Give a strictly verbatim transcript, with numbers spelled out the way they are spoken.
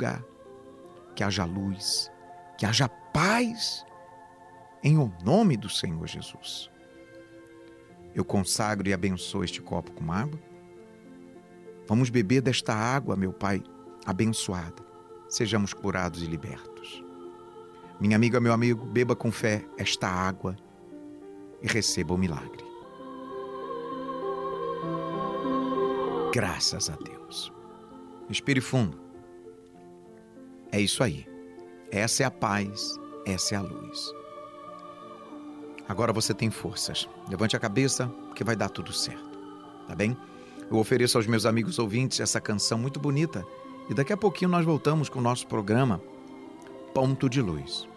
lugar. Que haja luz, que haja paz, em o nome do Senhor Jesus. Eu consagro e abençoo este copo com água. Vamos beber desta água, meu Pai, abençoada. Sejamos curados e libertos. Minha amiga, meu amigo, beba com fé esta água e receba o milagre. Graças a Deus. Respire fundo. É isso aí. Essa é a paz, essa é a luz. Agora você tem forças. Levante a cabeça, que vai dar tudo certo. Tá bem? Eu ofereço aos meus amigos ouvintes essa canção muito bonita e daqui a pouquinho nós voltamos com o nosso programa Ponto de Luz.